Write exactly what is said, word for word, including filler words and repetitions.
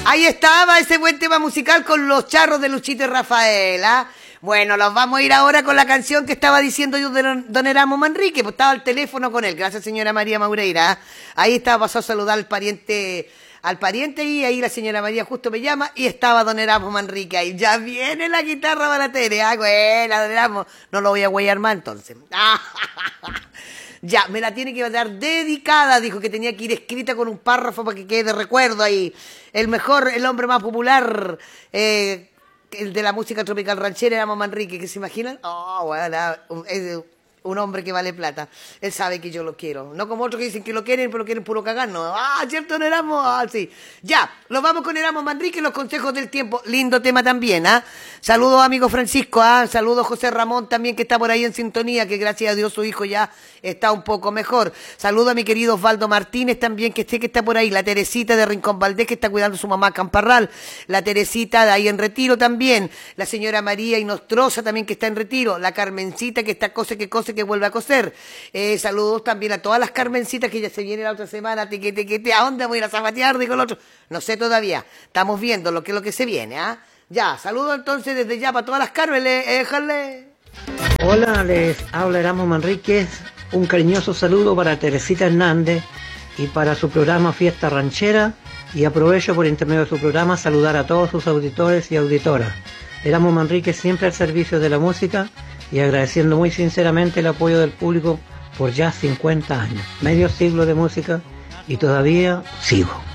Ahí estaba ese buen tema musical con los charros de Luchito y Rafael, ¿ah? Bueno, los vamos a ir ahora con la canción que estaba diciendo yo de don, don Erasmo Manrique, pues estaba al teléfono con él, gracias señora María Maureira, ¿ah? Ahí estaba, pasó a saludar al pariente, al pariente y ahí la señora María justo me llama y estaba don Erasmo Manrique ahí, ya viene la guitarra para Tere, ah, buena don Erasmo, no lo voy a huellar más entonces. Ya, me la tiene que dar dedicada, dijo que tenía que ir escrita con un párrafo para que quede de recuerdo ahí. El mejor, el hombre más popular, eh, el de la música tropical ranchera, Erasmo Manrique, ¿que se imaginan? Oh, bueno, es un hombre que vale plata. Él sabe que yo lo quiero. No como otros que dicen que lo quieren, pero quieren puro cagar, no. Ah, ¿cierto, no Erasmo? Ah, sí. Ya, nos vamos con Erasmo Manrique, los consejos del tiempo. Lindo tema también, ¿ah? Saludos, amigo Francisco, ¿ah? Saludos, José Ramón también, que está por ahí en sintonía, que gracias a Dios su hijo ya está un poco mejor. Saludo a mi querido Osvaldo Martínez también, que sé que está por ahí. La Teresita de Rincón Valdés, que está cuidando a su mamá Camparral. La Teresita de ahí en retiro también. La señora María Inostroza también, que está en retiro. La Carmencita, que está cose que cose que vuelve a coser. Eh, saludos también a todas las Carmencitas que ya se viene la otra semana. Teque, teque, te, ¿a dónde voy a ir a zapatear? Digo el otro. No sé todavía. Estamos viendo lo que es lo que se viene, ¿ah? Ya, saludos entonces desde ya para todas las Carmen. Déjale. Hola, les habla Erasmo Manríquez. Un cariñoso saludo para Teresita Hernández y para su programa Fiesta Ranchera. Y aprovecho por intermedio de su programa saludar a todos sus auditores y auditoras. Erasmo Manríquez siempre al servicio de la música y agradeciendo muy sinceramente el apoyo del público por ya cincuenta años, medio siglo de música y todavía sigo.